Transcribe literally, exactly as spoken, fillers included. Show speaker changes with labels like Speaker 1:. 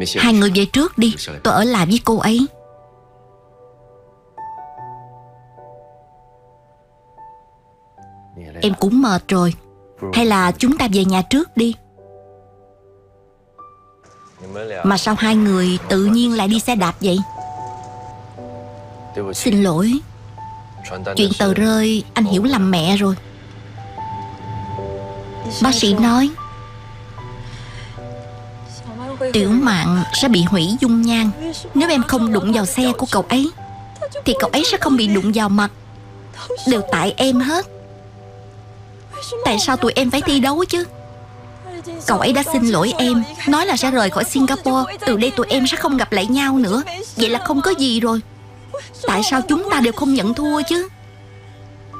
Speaker 1: Hai người về trước đi, tôi ở lại với cô ấy. Em cũng mệt rồi, hay là chúng ta về nhà trước đi. Mà sao hai người tự nhiên lại đi xe đạp vậy? Xin lỗi, chuyện tờ rơi anh hiểu lầm mẹ rồi. Bác sĩ nói Tiểu Mạn sẽ bị hủy dung nhan. Nếu em không đụng vào xe của cậu ấy thì cậu ấy sẽ không bị đụng vào mặt. Đều tại em hết. Tại sao tụi em phải thi đấu chứ? Cậu ấy đã xin lỗi em, nói là sẽ rời khỏi Singapore. Từ đây tụi em sẽ không gặp lại nhau nữa. Vậy là không có gì rồi. Tại sao chúng ta đều không nhận thua chứ?